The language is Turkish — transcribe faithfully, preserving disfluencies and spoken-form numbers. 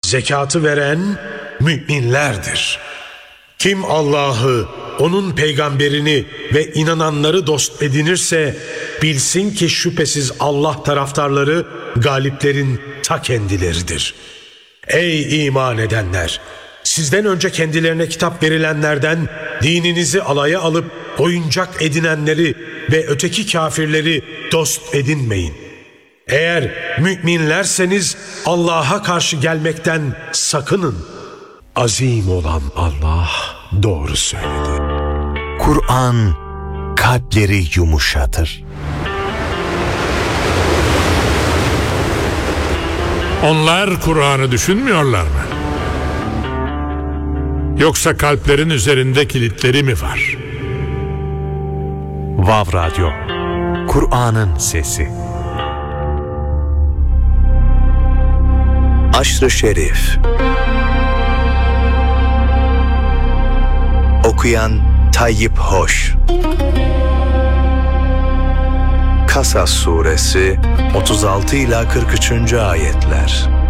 zekatı veren müminlerdir. Kim Allah'ı, onun peygamberini ve inananları dost edinirse bilsin ki şüphesiz Allah taraftarları galiplerin ta kendileridir. Ey iman edenler! Sizden önce kendilerine kitap verilenlerden dininizi alaya alıp oyuncak edinenleri ve öteki kafirleri dost edinmeyin. Eğer müminlerseniz Allah'a karşı gelmekten sakının. Azim olan Allah doğru söyledi. Kur'an kalpleri yumuşatır. Onlar Kur'an'ı düşünmüyorlar mı? Yoksa kalplerin üzerinde kilitleri mi var? Vav Radyo, Kur'an'ın sesi. Aşr-ı Şerif. Okuyan Tayyip Hoş. Kasas Suresi otuz altı ila kırk üçüncü ayetler.